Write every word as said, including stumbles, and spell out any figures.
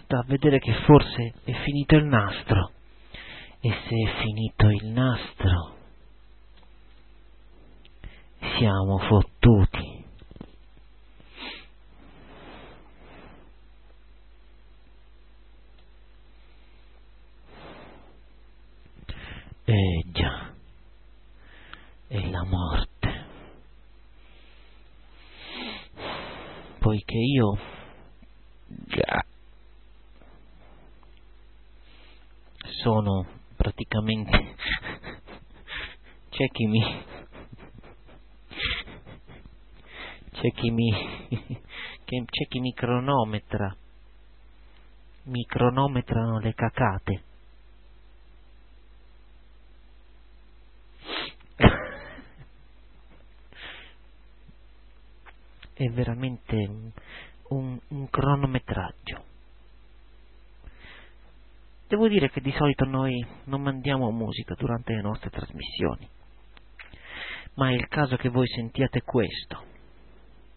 sta a vedere che forse è finito il nastro. E se è finito il nastro, siamo fottuti. Eh già, è la morte. Poiché io già sono praticamente c'è chi mi c'è chi mi che c'è chi mi cronometra mi cronometrano le cacate. È veramente un, un, un cronometraggio. Devo dire che di solito noi non mandiamo musica durante le nostre trasmissioni, ma è il caso che voi sentiate questo.